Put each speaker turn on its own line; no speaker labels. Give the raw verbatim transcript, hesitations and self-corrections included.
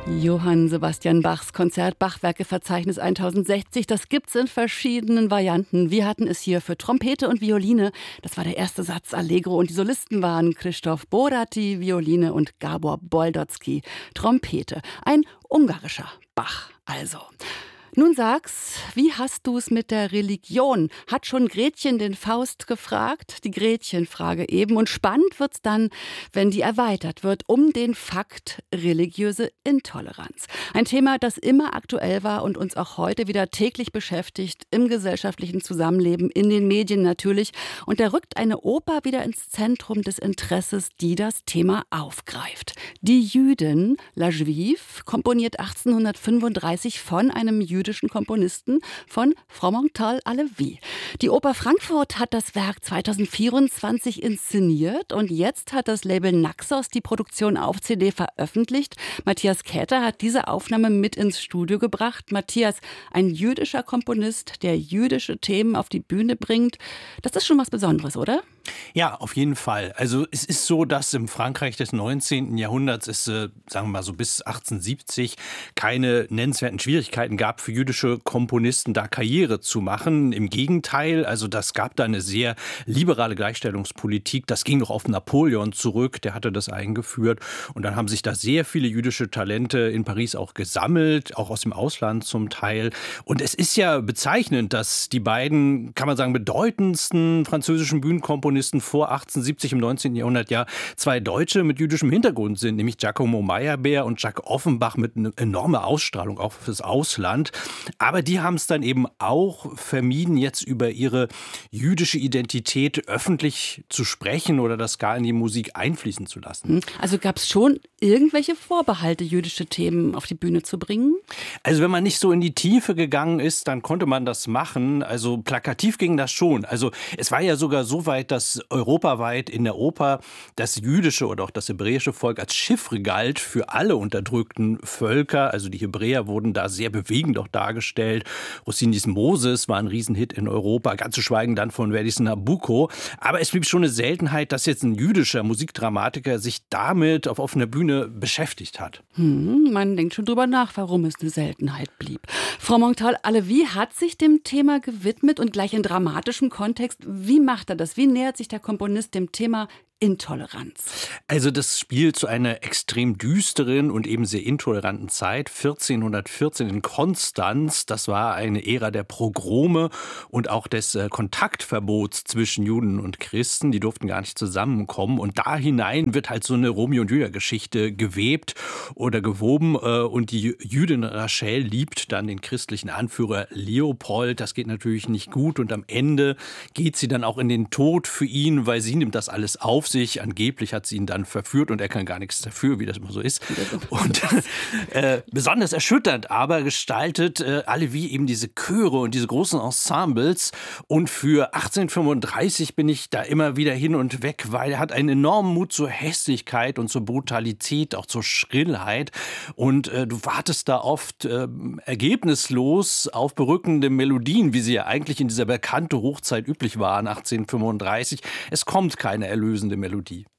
Johann Sebastian Bachs Konzert Bachwerke-Verzeichnis tausendsechzig, das gibt's in verschiedenen Varianten. Wir hatten es hier für Trompete und Violine. Das war der erste Satz Allegro und die Solisten waren Christoph Boráty, Violine und Gábor Boldoczky, Trompete. Ein ungarischer Bach also. Nun sag's, wie hast du's mit der Religion? Hat schon Gretchen den Faust gefragt? Die Gretchenfrage eben. Und spannend wird's dann, wenn die erweitert wird um den Fakt religiöse Intoleranz. Ein Thema, das immer aktuell war und uns auch heute wieder täglich beschäftigt, im gesellschaftlichen Zusammenleben, in den Medien natürlich. Und da rückt eine Oper wieder ins Zentrum des Interesses, die das Thema aufgreift. Die Jüdin La Juive komponiert achtzehnhundertfünfunddreißig von einem jüdischen Komponisten, von Fromental Alevi. Die Oper Frankfurt hat das Werk zweitausendvierundzwanzig inszeniert und jetzt hat das Label Naxos die Produktion auf C D veröffentlicht. Matthias Käther hat diese Aufnahme mit ins Studio gebracht. Matthias, ein jüdischer Komponist, der jüdische Themen auf die Bühne bringt, das ist schon was Besonderes, oder?
Ja, auf jeden Fall. Also es ist so, dass im Frankreich des neunzehnten Jahrhunderts es, äh, sagen wir mal so bis achtzehnhundertsiebzig, keine nennenswerten Schwierigkeiten gab für jüdische Komponisten, da Karriere zu machen. Im Gegenteil, also das gab da eine sehr liberale Gleichstellungspolitik. Das ging noch auf Napoleon zurück, der hatte das eingeführt. Und dann haben sich da sehr viele jüdische Talente in Paris auch gesammelt, auch aus dem Ausland zum Teil. Und es ist ja bezeichnend, dass die beiden, kann man sagen, bedeutendsten französischen Bühnenkomponisten vor achtzehnhundertsiebzig im neunzehnten Jahrhundert ja zwei Deutsche mit jüdischem Hintergrund sind, nämlich Giacomo Meyerbeer und Jacques Offenbach mit einer enormen Ausstrahlung auch fürs Ausland. Aber die haben es dann eben auch vermieden, jetzt über ihre jüdische Identität öffentlich zu sprechen oder das gar in die Musik einfließen zu lassen.
Also gab es schon irgendwelche Vorbehalte, jüdische Themen auf die Bühne zu bringen?
Also wenn man nicht so in die Tiefe gegangen ist, dann konnte man das machen. Also plakativ ging das schon. Also es war ja sogar so weit, dass europaweit in der Oper das jüdische oder auch das hebräische Volk als Chiffre galt für alle unterdrückten Völker. Also die Hebräer wurden da sehr bewegend auch dargestellt. Rossinis Moses war ein Riesenhit in Europa, ganz zu schweigen dann von Verdis Nabucco. Aber es blieb schon eine Seltenheit, dass jetzt ein jüdischer Musikdramatiker sich damit auf offener Bühne beschäftigt hat.
Hm, man denkt schon drüber nach, warum es eine Seltenheit blieb. Fromental Alevi hat sich dem Thema gewidmet und gleich in dramatischem Kontext. Wie macht er das? Wie nähert sich der Komponist dem Thema Intoleranz?
Also das spielt zu einer extrem düsteren und eben sehr intoleranten Zeit. vierzehnhundertvierzehn in Konstanz, das war eine Ära der Pogrome und auch des äh, Kontaktverbots zwischen Juden und Christen. Die durften gar nicht zusammenkommen. Und da hinein wird halt so eine Romeo- und Julia-Geschichte gewebt oder gewoben. Äh, und die Jüdin Rachel liebt dann den christlichen Anführer Leopold. Das geht natürlich nicht gut. Und am Ende geht sie dann auch in den Tod für ihn, weil sie nimmt das alles auf sich. Angeblich hat sie ihn dann verführt und er kann gar nichts dafür, wie das immer so ist. Und äh, besonders erschütternd aber gestaltet äh, Alevi eben diese Chöre und diese großen Ensembles. Und für achtzehnhundertfünfunddreißig bin ich da immer wieder hin und weg, weil er hat einen enormen Mut zur Hässlichkeit und zur Brutalität, auch zur Schrillheit. Und äh, du wartest da oft äh, ergebnislos auf berückende Melodien, wie sie ja eigentlich in dieser bekannten Hochzeit üblich waren, achtzehnhundertfünfunddreißig. Es kommt keine erlösende Melodie.